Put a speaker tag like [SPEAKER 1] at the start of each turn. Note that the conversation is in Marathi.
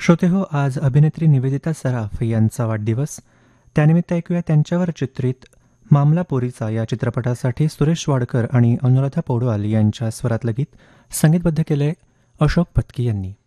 [SPEAKER 1] श्रोते हो, आज अभिनेत्री निवेदिता सराफ यांचा वाढदिवस. त्यानिमित्त ऐकूया त्यांच्यावर चित्रित मामला पोरीचा या चित्रपटासाठी सुरेश वाडकर आणि अनुराधा पौडवाल यांच्या स्वरातलं गीत संगीतबद्ध केलंय अशोक पत्की यांनी.